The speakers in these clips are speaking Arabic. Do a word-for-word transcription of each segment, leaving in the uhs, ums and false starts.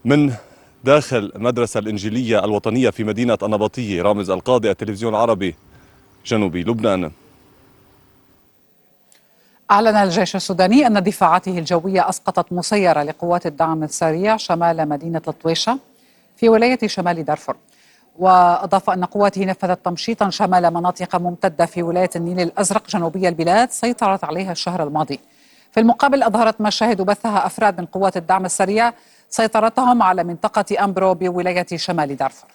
من داخل المدرسة الإنجيلية الوطنية في مدينة النبطية، رامز القاضي، التلفزيون العربي، جنوبي لبنان. أعلن الجيش السوداني أن دفاعاته الجوية أسقطت مسيرة لقوات الدعم السريع شمال مدينة الطويشة في ولاية شمال دارفور، وأضاف أن قواته نفذت تمشيطا شمال مناطق ممتدة في ولاية النيل الأزرق جنوبي البلاد سيطرت عليها الشهر الماضي. في المقابل أظهرت مشاهد بثها أفراد من قوات الدعم السريع سيطرتهم على منطقة أمبرو بولاية شمال دارفور.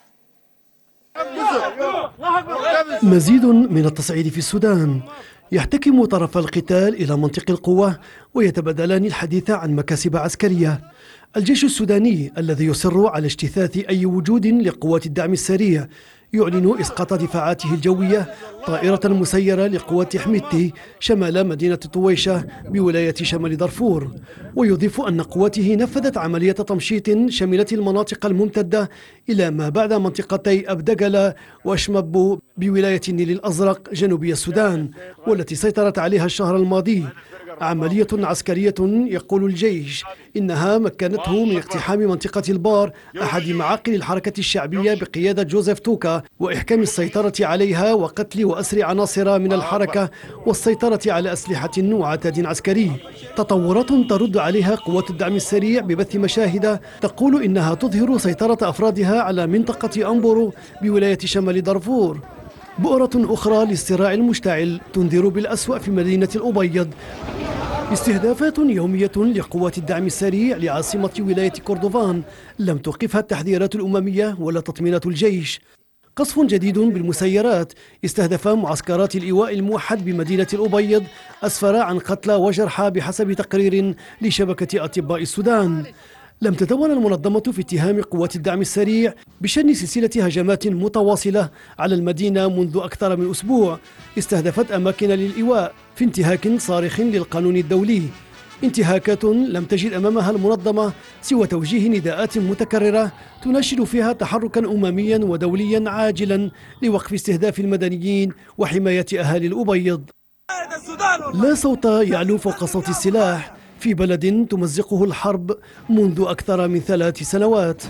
مزيد من التصعيد في السودان. يحتكم طرف القتال إلى منطق القوة ويتبادلان الحديث عن مكاسب عسكرية. الجيش السوداني الذي يصر على اجتثاث أي وجود لقوات الدعم السريع يعلن إسقاط دفاعاته الجوية طائرة مسيرة لقوات حميدتي شمال مدينة طويشة بولاية شمال دارفور، ويضيف أن قواته نفذت عملية تمشيط شملت المناطق الممتدة إلى ما بعد منطقتي أبدقلة وأشمبو بولاية النيل الأزرق جنوبي السودان، والتي سيطرت عليها الشهر الماضي. عملية عسكرية يقول الجيش إنها مكنته من اقتحام منطقة البار أحد معاقل الحركة الشعبية بقيادة جوزيف توكا وإحكام السيطرة عليها وقتل وأسر عناصر من الحركة والسيطرة على أسلحة وعتاد عسكري. تطورات ترد عليها قوات الدعم السريع ببث مشاهد تقول إنها تظهر سيطرة أفرادها على منطقة أمبورو بولاية شمال دارفور. بؤرة أخرى للصراع المشتعل تنذر بالأسوأ في مدينة الأبيض. استهدافات يومية لقوات الدعم السريع لعاصمة ولاية كردفان لم توقفها التحذيرات الأممية ولا تطمينات الجيش. قصف جديد بالمسيرات استهدف معسكرات الإيواء الموحد بمدينة الأبيض أسفر عن قتلى وجرحى بحسب تقرير لشبكة أطباء السودان. لم تتون المنظمة في اتهام قوات الدعم السريع بشن سلسلة هجمات متواصلة على المدينة منذ أكثر من أسبوع استهدفت أماكن للإيواء في انتهاك صارخ للقانون الدولي، انتهاكات لم تجد أمامها المنظمة سوى توجيه نداءات متكررة تناشد فيها تحركا أمميا ودوليا عاجلا لوقف استهداف المدنيين وحماية أهالي الأبيض. لا صوت يعلو فوق صوت السلاح في بلد تمزقه الحرب منذ أكثر من ثلاث سنوات.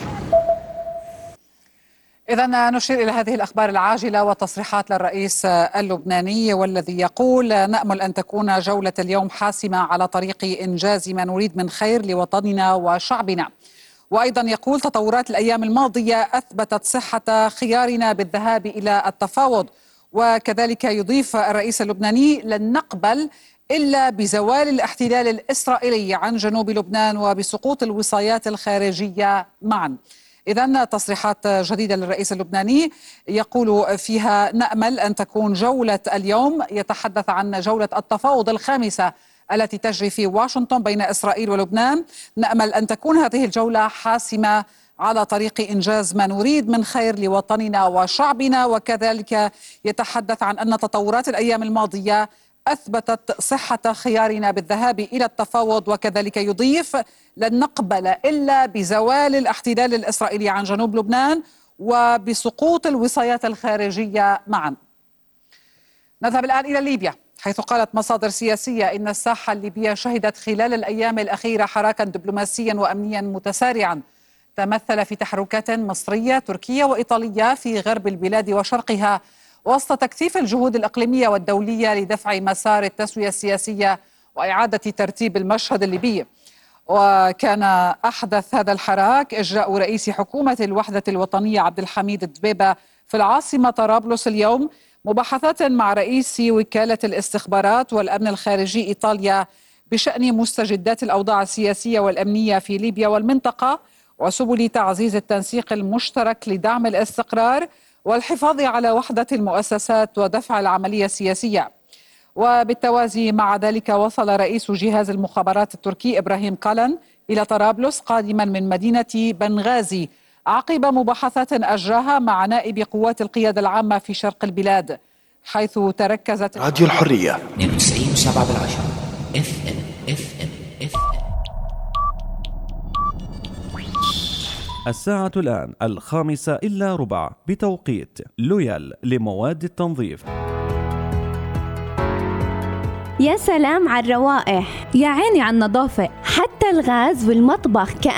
إذن نشير إلى هذه الأخبار العاجلة وتصريحات للرئيس اللبناني، والذي يقول: نأمل أن تكون جولة اليوم حاسمة على طريق إنجاز ما نريد من خير لوطننا وشعبنا. وأيضا يقول: تطورات الأيام الماضية أثبتت صحة خيارنا بالذهاب إلى التفاوض. وكذلك يضيف الرئيس اللبناني: لن نقبل إلا بزوال الاحتلال الإسرائيلي عن جنوب لبنان وبسقوط الوصايات الخارجية معا. إذن تصريحات جديدة للرئيس اللبناني يقول فيها: نأمل أن تكون جولة اليوم، يتحدث عن جولة التفاوض الخامسة التي تجري في واشنطن بين إسرائيل ولبنان، نأمل أن تكون هذه الجولة حاسمة على طريق إنجاز ما نريد من خير لوطننا وشعبنا. وكذلك يتحدث عن أن تطورات الأيام الماضية أثبتت صحة خيارنا بالذهاب إلى التفاوض. وكذلك يضيف: لن نقبل إلا بزوال الاحتلال الإسرائيلي عن جنوب لبنان وبسقوط الوصايات الخارجية معا. نذهب الآن إلى ليبيا، حيث قالت مصادر سياسية إن الساحة الليبية شهدت خلال الأيام الأخيرة حراكا دبلوماسيا وأمنيا متسارعا تمثل في تحركات مصرية تركية وإيطالية في غرب البلاد وشرقها، وسط تكثيف الجهود الإقليمية والدولية لدفع مسار التسوية السياسية وإعادة ترتيب المشهد الليبي. وكان أحدث هذا الحراك إجراء رئيس حكومة الوحدة الوطنية عبد الحميد الدبيبة في العاصمة طرابلس اليوم مباحثات مع رئيس وكالة الاستخبارات والأمن الخارجي إيطاليا بشأن مستجدات الأوضاع السياسية والأمنية في ليبيا والمنطقة وسبل تعزيز التنسيق المشترك لدعم الاستقرار والحفاظ على وحدة المؤسسات ودفع العملية السياسية. وبالتوازي مع ذلك وصل رئيس جهاز المخابرات التركي إبراهيم كالن إلى طرابلس قادما من مدينة بنغازي عقب مباحثات أجراها مع نائب قوات القيادة العامة في شرق البلاد، حيث تركزت راديو الحرية اثنين وتسعين وسبعة بالعشرة اف ام اف ام اف ام. الساعة الآن الخامسة إلا ربع بتوقيت لويال لمواد التنظيف. يا سلام على الروائح، يا عيني على النظافة، حتى الغاز والمطبخ